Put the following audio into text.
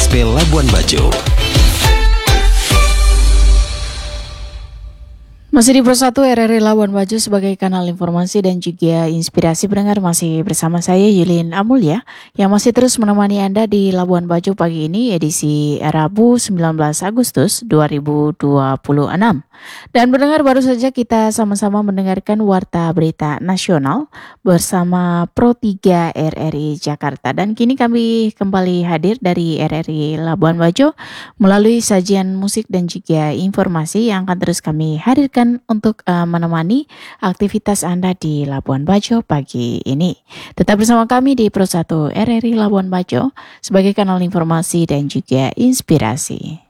RSP Labuan Bajo. Masih di Pro 1 RRI Labuan Bajo sebagai kanal informasi dan juga inspirasi pendengar, masih bersama saya Yulin Amulya yang masih terus menemani Anda di Labuan Bajo pagi ini edisi Rabu 19 Agustus 2026. Dan pendengar, baru saja kita sama-sama mendengarkan Warta Berita Nasional bersama Pro 3 RRI Jakarta. Dan kini kami kembali hadir dari RRI Labuan Bajo melalui sajian musik dan juga informasi yang akan terus kami hadirkan untuk menemani aktivitas Anda di Labuan Bajo pagi ini. Tetap bersama kami di Pro 1 RRI Labuan Bajo sebagai kanal informasi dan juga inspirasi.